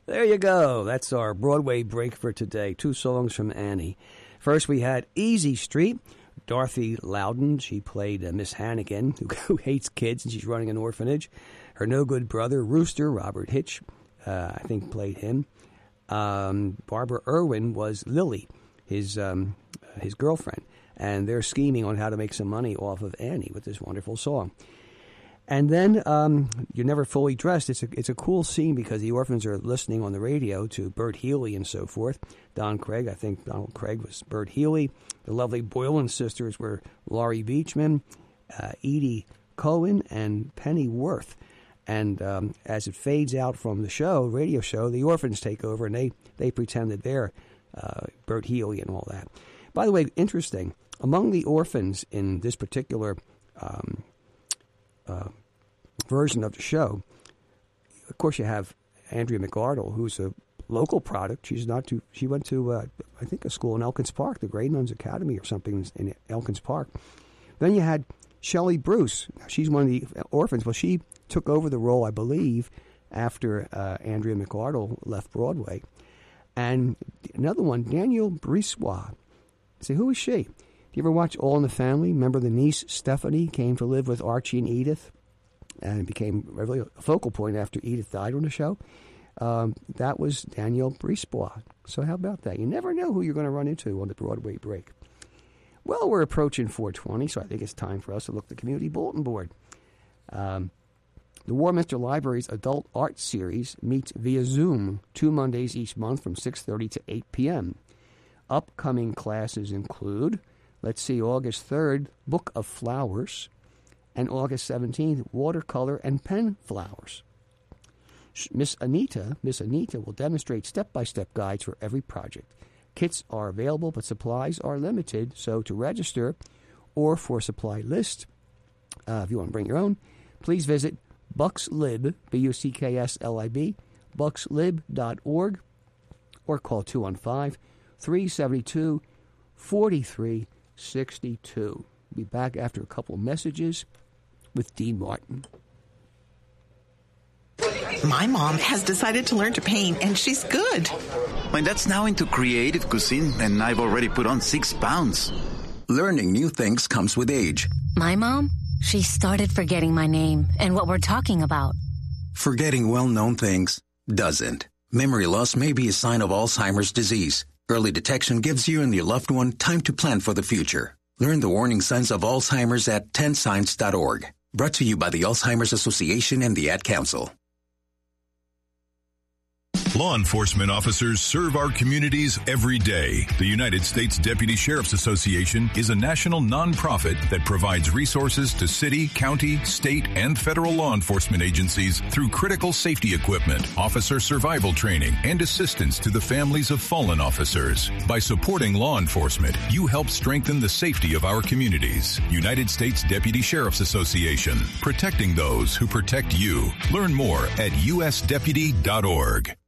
There you go. That's our Broadway break for today. 2 songs from Annie. First, we had Easy Street. Dorothy Loudon, she played Miss Hannigan, who hates kids, and she's running an orphanage. Her no-good brother, Rooster, Robert Hitch, I think played him. Barbara Irwin was Lily, his girlfriend. And they're scheming on how to make some money off of Annie with this wonderful song. And then You're Never Fully Dressed. It's a cool scene because the orphans are listening on the radio to Bert Healy and so forth. Don Craig, I think Donald Craig was Bert Healy. The lovely Boylan sisters were Laurie Beechman, Edie Cohen, and Penny Worth. And as it fades out from the radio show, the orphans take over and they pretend that they're Bert Healy and all that. By the way, interesting, among the orphans in this particular version of the show, of course, you have Andrea McArdle, who's a local product. She went to I think a school in Elkins Park, the Grey Nuns Academy or something in Elkins Park. Then you had Shelley Bruce. She's one of the orphans. Well, she took over the role, I believe, after Andrea McArdle left Broadway. And another one, Danielle Brisebois. See, who is she? Do you ever watch All in the Family? Remember the niece, Stephanie, came to live with Archie and Edith and became really a focal point after Edith died on the show. That was Danielle Brisebois. So how about that? You never know who you're going to run into on the Broadway break. Well, we're approaching 4:20, so I think it's time for us to look at the Community Bulletin Board. The Warminster Library's Adult Art Series meets via Zoom 2 Mondays each month from 6:30 to 8 p.m. Upcoming classes include, August 3rd, Book of Flowers, and August 17th, Watercolor and Pen Flowers. Miss Anita will demonstrate step-by-step guides for every project. Kits are available, but supplies are limited, so to register or for supply list, if you want to bring your own, please visit BucksLib, BucksLib, BucksLib.org, or call 215-372-4362. Be back after a couple of messages with Dean Martin. My mom has decided to learn to paint, and she's good. My dad's now into creative cuisine, and I've already put on 6 pounds. Learning new things comes with age. My mom, she started forgetting my name and what we're talking about. Forgetting well-known things doesn't. Memory loss may be a sign of Alzheimer's disease. Early detection gives you and your loved one time to plan for the future. Learn the warning signs of Alzheimer's at 10signs.org. Brought to you by the Alzheimer's Association and the Ad Council. Law enforcement officers serve our communities every day. The United States Deputy Sheriff's Association is a national nonprofit that provides resources to city, county, state, and federal law enforcement agencies through critical safety equipment, officer survival training, and assistance to the families of fallen officers. By supporting law enforcement, you help strengthen the safety of our communities. United States Deputy Sheriff's Association, protecting those who protect you. Learn more at usdeputy.org.